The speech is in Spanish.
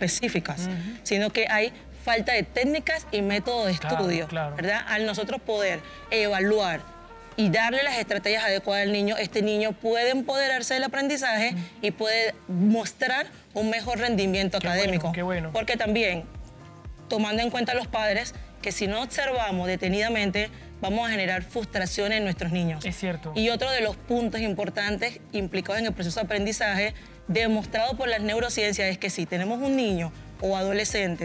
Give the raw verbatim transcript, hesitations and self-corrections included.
específicas, uh-huh. sino que hay falta de técnicas y métodos de claro, estudio, claro. ¿verdad? Al nosotros poder evaluar y darle las estrategias adecuadas al niño, este niño puede empoderarse del aprendizaje uh-huh. y puede mostrar un mejor rendimiento qué académico. Bueno, qué bueno. Porque también, tomando en cuenta a los padres, que si no observamos detenidamente, vamos a generar frustración en nuestros niños. Es cierto. Y otro de los puntos importantes implicados en el proceso de aprendizaje, demostrado por las neurociencias, es que si tenemos un niño o adolescente